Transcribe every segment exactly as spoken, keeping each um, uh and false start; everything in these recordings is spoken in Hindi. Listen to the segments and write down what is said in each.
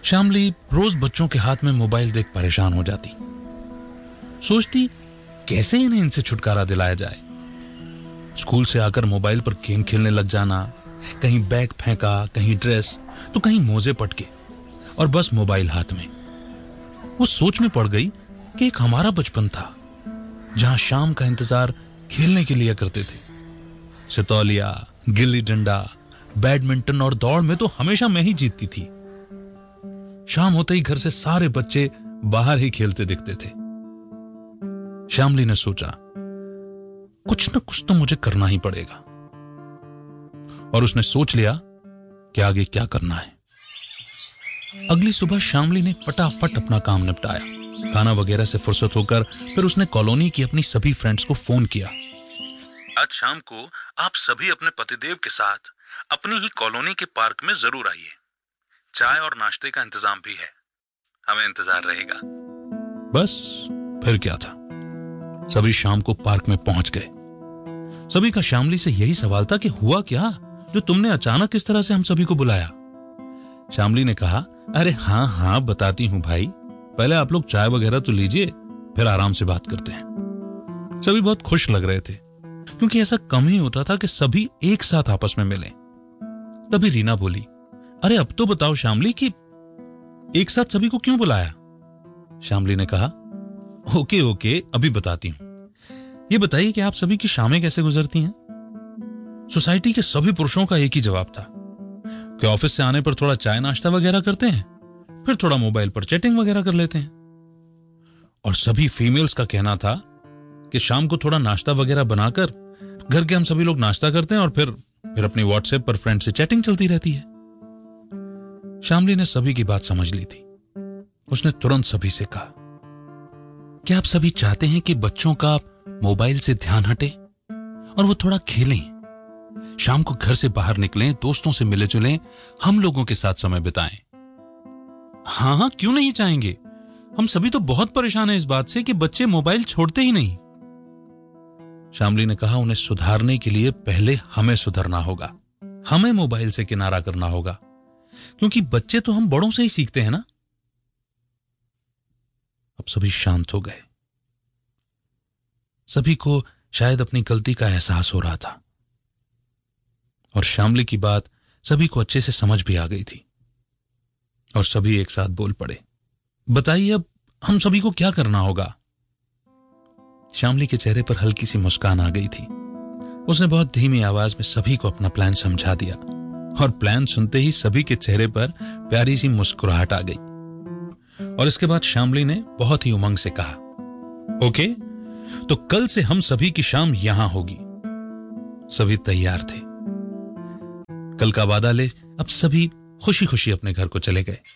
श्यामली रोज बच्चों के हाथ में मोबाइल देख परेशान हो जाती। सोचती कैसे इन्हें इनसे छुटकारा दिलाया जाए। स्कूल से आकर मोबाइल पर गेम खेलने लग जाना, कहीं बैग फेंका, कहीं ड्रेस, तो कहीं मोजे पटके, और बस मोबाइल हाथ में। वो सोच में पड़ गई कि एक हमारा बचपन था जहां शाम का इंतजार खेलने के लिए करते थे। सितौलिया, गिल्ली डंडा, बैडमिंटन और दौड़ में तो हमेशा मैं ही जीतती थी। शाम होते ही घर से सारे बच्चे बाहर ही खेलते दिखते थे। श्यामली ने सोचा कुछ न कुछ तो मुझे करना ही पड़ेगा, और उसने सोच लिया कि आगे क्या करना है। अगली सुबह श्यामली ने फटाफट अपना काम निपटाया। खाना वगैरह से फुर्सत होकर फिर उसने कॉलोनी की अपनी सभी फ्रेंड्स को फोन किया। आज शाम को आप सभी अपने पतिदेव के साथ अपनी ही कॉलोनी के पार्क में जरूर आइए। चाय और नाश्ते का इंतजाम भी है, हमें इंतजार रहेगा। बस फिर क्या था, सभी शाम को पार्क में पहुंच गए। सभी का श्यामली से यही सवाल था कि हुआ क्या जो तुमने अचानक इस तरह से हम सभी को बुलाया। श्यामली ने कहा, अरे हाँ हाँ बताती हूँ भाई, पहले आप लोग चाय वगैरह तो लीजिए, फिर आराम से बात करते हैं। सभी बहुत खुश लग रहे थे क्योंकि ऐसा कम ही होता था कि सभी एक साथ आपस में मिले। तभी रीना बोली, अरे अब तो बताओ श्यामली कि एक साथ सभी को क्यों बुलाया। श्यामली ने कहा, ओके ओके अभी बताती हूं। ये बताइए कि आप सभी की शामें कैसे गुजरती हैं। सोसाइटी के सभी पुरुषों का एक ही जवाब था कि ऑफिस से आने पर थोड़ा चाय नाश्ता वगैरह करते हैं, फिर थोड़ा मोबाइल पर चैटिंग वगैरह कर लेते हैं। और सभी फीमेल्स का कहना था कि शाम को थोड़ा नाश्ता वगैरह बनाकर घर के हम सभी लोग नाश्ता करते हैं और फिर फिर अपनी व्हाट्सएप पर फ्रेंड से चैटिंग चलती रहती है। श्यामली ने सभी की बात समझ ली थी। उसने तुरंत सभी से कहा, क्या आप सभी चाहते हैं कि बच्चों का मोबाइल से ध्यान हटे और वो थोड़ा खेलें, शाम को घर से बाहर निकलें, दोस्तों से मिले जुलें, हम लोगों के साथ समय बिताएं। हाँ हाँ क्यों नहीं चाहेंगे, हम सभी तो बहुत परेशान हैं इस बात से कि बच्चे मोबाइल छोड़ते ही नहीं। श्यामली ने कहा, उन्हें सुधारने के लिए पहले हमें सुधरना होगा, हमें मोबाइल से किनारा करना होगा, क्योंकि बच्चे तो हम बड़ों से ही सीखते हैं ना। अब सभी शांत हो गए। सभी को शायद अपनी गलती का एहसास हो रहा था और श्यामली की बात सभी को अच्छे से समझ भी आ गई थी। और सभी एक साथ बोल पड़े, बताइए अब हम सभी को क्या करना होगा। श्यामली के चेहरे पर हल्की सी मुस्कान आ गई थी। उसने बहुत धीमी आवाज में सभी को अपना प्लान समझा दिया और प्लान सुनते ही सभी के चेहरे पर प्यारी सी मुस्कुराहट आ गई। और इसके बाद श्यामली ने बहुत ही उमंग से कहा, ओके तो कल से हम सभी की शाम यहां होगी। सभी तैयार थे। कल का वादा ले अब सभी खुशी खुशी अपने घर को चले गए।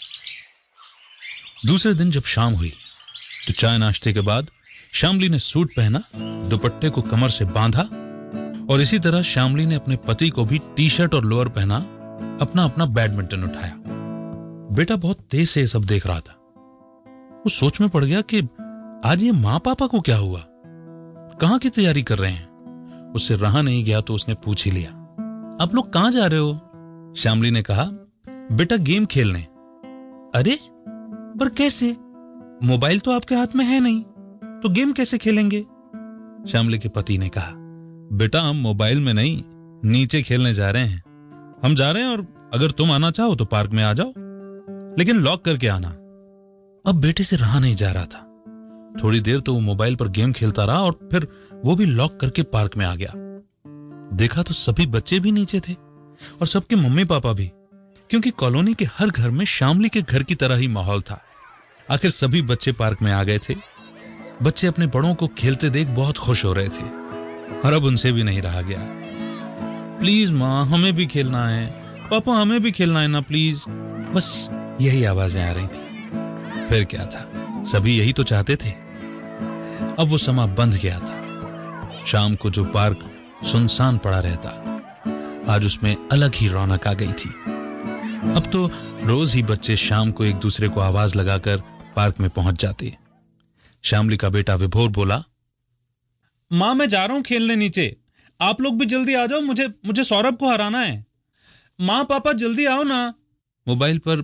दूसरे दिन जब शाम हुई तो चाय नाश्ते के बाद श्यामली ने सूट पहना, दुपट्टे को कमर से बांधा और इसी तरह श्यामली ने अपने पति को भी टी शर्ट और लोअर पहना, अपना अपना बैडमिंटन उठाया। बेटा बहुत तेज से ये सब देख रहा था। वो सोच में पड़ गया कि आज ये माँ पापा को क्या हुआ, कहाँ की तैयारी कर रहे हैं। उससे रहा नहीं गया तो उसने पूछ ही लिया, आप लोग कहाँ जा रहे हो। श्यामली ने कहा, बेटा गेम खेलने। अरे पर कैसे, मोबाइल तो आपके हाथ में है नहीं, तो गेम कैसे खेलेंगे। श्यामली के पति ने कहा, बेटा हम मोबाइल में नहीं नीचे खेलने जा रहे हैं, हम जा रहे हैं और अगर तुम आना चाहो तो पार्क में आ जाओ, लेकिन लॉक करके आना। अब बेटे से रहा नहीं जा रहा था। थोड़ी देर तो वो मोबाइल पर गेम खेलता रहा और फिर वो भी लॉक करके पार्क में आ गया। देखा तो सभी बच्चे भी नीचे थे और सबके मम्मी पापा भी, क्योंकि कॉलोनी के हर घर में श्यामली के घर की तरह ही माहौल था। आखिर सभी बच्चे पार्क में आ गए थे। बच्चे अपने बड़ों को खेलते देख बहुत खुश हो रहे थे और अब उनसे भी नहीं रहा गया। प्लीज माँ हमें भी खेलना है, पापा हमें भी खेलना है ना प्लीज, बस यही आवाजें आ रही थी। फिर क्या था, सभी यही तो चाहते थे। अब वो समा बंध गया था। शाम को जो पार्क सुनसान पड़ा रहता, आज उसमें अलग ही रौनक आ गई थी। अब तो रोज ही बच्चे शाम को एक दूसरे को आवाज लगाकर पार्क में पहुंच जाते। श्यामली का बेटा विभोर बोला, मां मैं जा रहा हूं खेलने नीचे, आप लोग भी जल्दी आ जाओ, मुझे मुझे सौरभ को हराना है। मां पापा जल्दी आओ ना। मोबाइल पर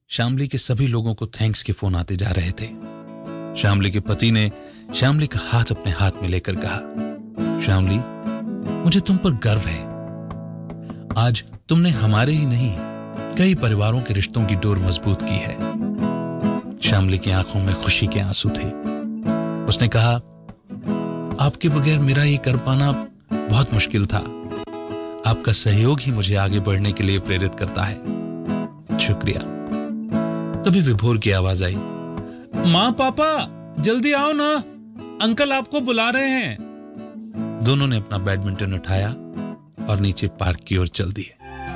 श्यामली के सभी लोगों को थैंक्स के फोन आते जा रहे थे। श्यामली के पति ने श्यामली का हाथ अपने हाथ में लेकर कहा, श्यामली, मुझे तुम पर गर्व है। आज तुमने हमारे ही नहीं कई परिवारों के रिश्तों की डोर मजबूत की है। श्यामली की आंखों में खुशी के आंसू थे। उसने कहा, आपके बगैर मेरा ये कर पाना बहुत मुश्किल था। आपका सहयोग ही मुझे आगे बढ़ने के लिए प्रेरित करता है। शुक्रिया। तभी विभोर की आवाज आई, माँ पापा जल्दी आओ ना, अंकल आपको बुला रहे हैं। दोनों ने अपना बैडमिंटन उठाया और नीचे पार्क की ओर चल दिए।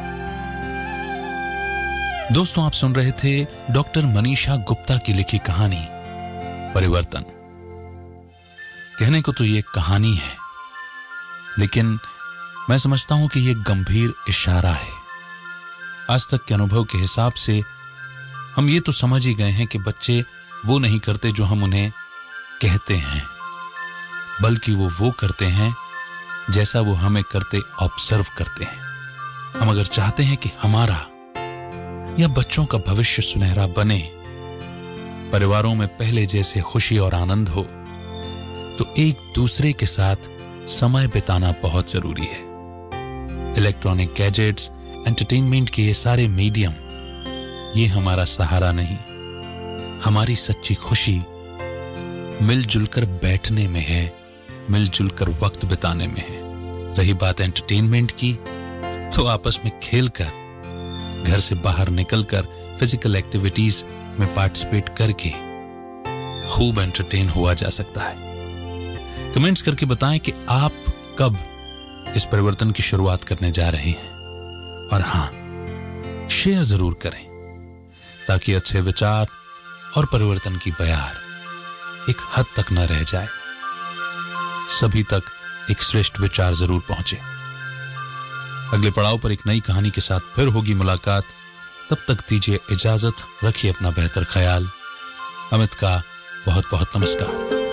दोस्तों, आप सुन रहे थे डॉक्टर मनीषा गुप्ता की लिखी कहानी परिवर्तन। कहने को तो ये कहानी है, लेकिन मैं समझता हूं कि यह गंभीर इशारा है। आज तक के अनुभव के हिसाब से हम ये तो समझ ही गए हैं कि बच्चे वो नहीं करते जो हम उन्हें कहते हैं, बल्कि वो वो करते हैं जैसा वो हमें करते ऑब्जर्व करते हैं। हम अगर चाहते हैं कि हमारा या बच्चों का भविष्य सुनहरा बने, परिवारों में पहले जैसे खुशी और आनंद हो, तो एक दूसरे के साथ समय बिताना बहुत जरूरी है। इलेक्ट्रॉनिक गैजेट्स, एंटरटेनमेंट के ये सारे मीडियम, ये हमारा सहारा नहीं। हमारी सच्ची खुशी मिलजुल कर बैठने में है, मिलजुल कर वक्त बिताने में है। रही बात एंटरटेनमेंट की, तो आपस में खेलकर, घर से बाहर निकलकर फिजिकल एक्टिविटीज में पार्टिसिपेट करके खूब एंटरटेन हुआ जा सकता है। कमेंट्स करके बताएं कि आप कब इस परिवर्तन की शुरुआत करने जा रहे हैं, और हां, शेयर जरूर करें ताकि अच्छे विचार और परिवर्तन की बयार एक हद तक न रह जाए, सभी तक एक श्रेष्ठ विचार जरूर पहुंचे। अगले पड़ाव पर एक नई कहानी के साथ फिर होगी मुलाकात। तब तक दीजिए इजाजत, रखिए अपना बेहतर ख्याल। अमित का बहुत बहुत नमस्कार।